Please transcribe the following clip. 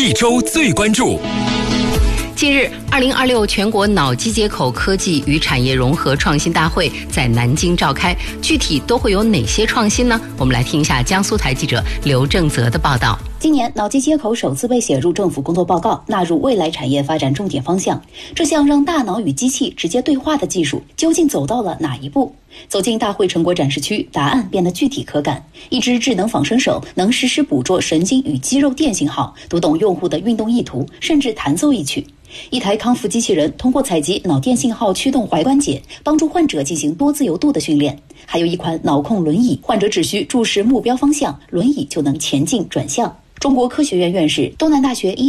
一周最关注。 近日，2026全国脑机接口科技与产业融合创新大会在南京召开，具体都会有哪些创新呢？我们来听一下江苏台记者刘正泽的报道。 今年，脑机接口首次被写入政府工作报告，纳入未来产业发展重点方向。这项让大脑与机器直接对话的技术，究竟走到了哪一步？走进大会成果展示区，答案变得具体可感。一只智能仿生手能实时捕捉神经与肌肉电信号，读懂用户的运动意图，甚至弹奏一曲。一台康复机器人通过采集脑电信号驱动踝关节，帮助患者进行多自由度的训练。还有一款脑控轮椅，患者只需注视目标方向，轮椅就能前进转向。中国科学院院士、东南大学医